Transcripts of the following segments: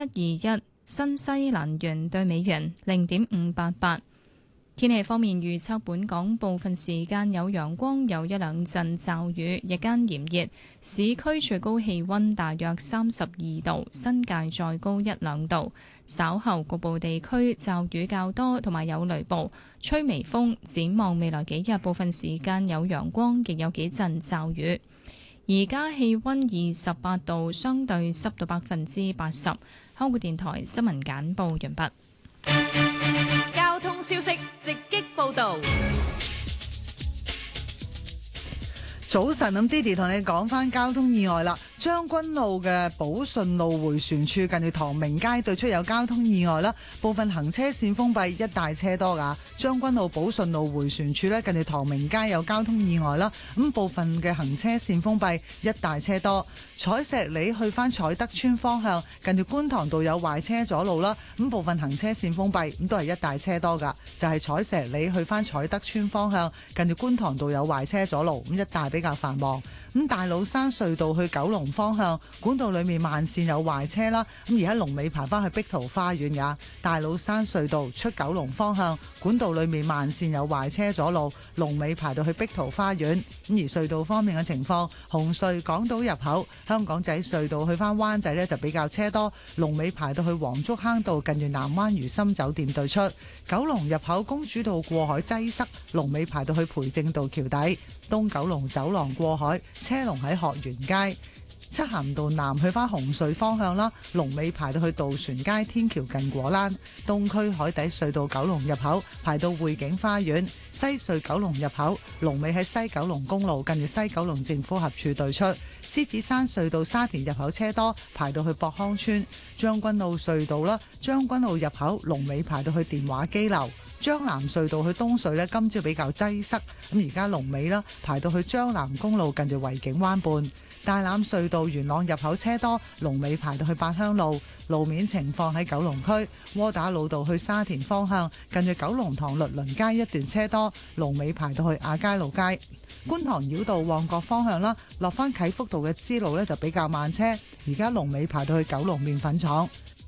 121新西蘭元對美元0.588。天氣方面預測，本港部分時間有陽光，有一兩陣驟雨，日間炎熱，市區最高氣溫大約32度，新界再高一兩度。稍後局部地區驟雨較多，同埋有雷暴，吹微風。展望未來幾日，部分時間有陽光，亦有幾陣驟雨。而家氣溫28度，相對濕度80%。香港電台新聞簡報完畢。 交通消息直擊報道。 早晨，咁 Didi 同你講翻交通意外啦。將軍澳嘅寶順路迴旋處近住唐明街對出有交通意外啦，部分行車線封閉，一帶車多噶。將軍澳寶順路迴旋處呢，近住唐明街有交通意外啦，咁部分嘅行車線封閉，一帶車多。彩石里去翻彩德村方向，近住觀塘道有壞車阻路啦，咁部分行車線封閉，咁都係一帶車多噶。就係彩石里去翻彩德村方向，近住觀塘道有壞車阻路，咁一帶比較繁忙。咁大老山隧道去九龍方向，管道裏面慢線有壞車啦，咁而喺龍尾排翻去碧桃花園噶。大老山隧道出九龍方向，管道裏面慢線有壞車阻路，龍尾排到去碧桃花園。咁而隧道方面嘅情況，紅隧港島入口、香港仔隧道去翻灣仔呢就比較車多，龍尾排到去黃竹坑道近住南灣如心酒店對出。九龍入口公主道過海擠塞，龍尾排到去培正道橋底。東九龍走廊過海車龍喺學園街。漆咸道南去返紅隧方向啦，龍尾排到去渡船街天橋近果欄。東區海底隧道九龍入口排到匯景花園。西隧九龍入口龍尾喺西九龍公路近住西九龍政府合署對出。獅子山隧道沙田入口車多，排到去博康村。將軍澳隧道啦，將軍澳入口龍尾排到去電話機樓。將南隧道去東隧呢，今朝比較擠塞，咁而家龍尾啦排到去將南公路近住維景灣畔。大欖隧道元朗入口車多，龍尾排到去八鄉路。路面情況喺九龍區窩打老道去沙田方向，近住九龍塘律倫街一段車多，龍尾排到去亞皆老街。觀塘繞道旺角方向啦，落翻啟福道嘅支路呢就比較慢車，而家龍尾排到去九龍麵粉廠。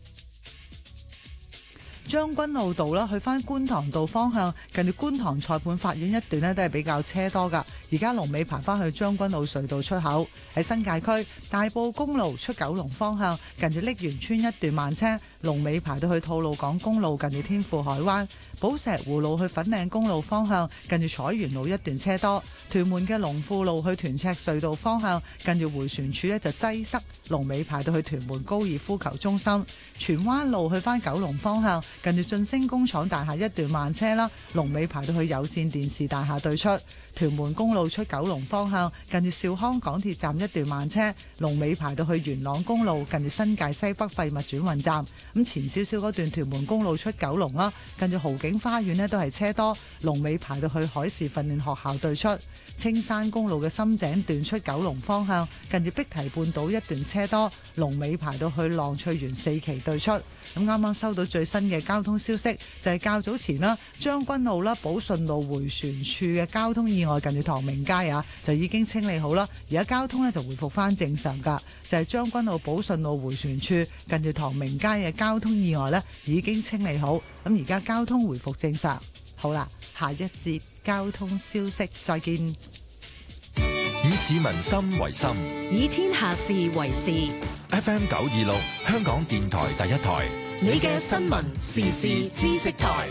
將軍澳道啦，去翻觀塘道方向，近住觀塘裁判法院一段呢都係比較車多噶。而家龍尾排翻去將軍澳隧道出口。喺新界區大埔公路出九龍方向，近住瀝源村一段慢車，龍尾排到去吐露港公路近住天富海灣。寶石湖路去粉嶺公路方向，近住彩園路一段車多。屯門嘅龍富路去屯赤隧道方向，近住迴旋處呢就擠塞，龍尾排到去屯門高爾夫球中心。荃灣路去翻九龍方向，近住晉升工廠大廈一段慢車啦，龍尾排到去有線電視大廈對出。屯門公路出九龍方向，近住兆康港鐵站一段慢車，龍尾排到去元朗公路近住新界西北廢物轉運站。咁前少少嗰段屯門公路出九龍啦，近住豪景花園呢都係車多，龍尾排到去海事訓練學校對出。青山公路嘅深井段出九龍方向，近住碧堤半島一段車多，龍尾排到去浪翠園4期對出。咁啱啱收到最新嘅交通消息，就係較早前啦，將軍澳啦寶順路迴旋處嘅交通意外近住唐明街啊，就已經清理好啦。而家交通呢就回復翻正常噶，就係將軍澳寶順路迴旋處近住唐明街嘅交通意外呢已經清理好，咁而家交通回復正常。好啦，下一節交通消息再見。 以市民心為心， 以天下事為事。 FM 926香港電台第一台， 你嘅新聞時事知識台。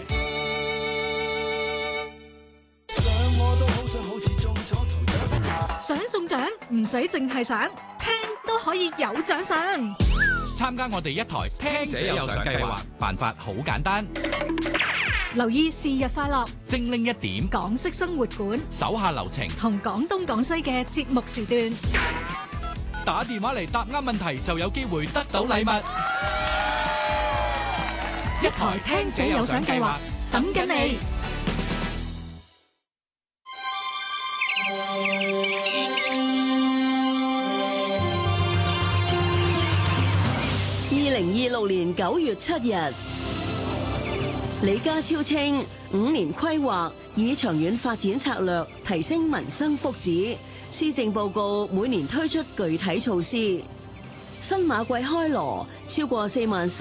想中獎唔使淨係想，聽都可以有獎賞。 參加我哋一台聽者有獎計劃，辦法好簡單。 留意是日快樂， 精靈一點， 港式生活館， 手下留情， 同廣東廣西嘅節目時段。 打電話嚟答啱問題就有機會得到禮物。 一台聽者有獎計劃，等緊你。 2026年9月7日，李家超稱5年規劃以長遠發展策略提升民生福祉，施政報告每年推出具體措施。 新馬季開鑼，超過4萬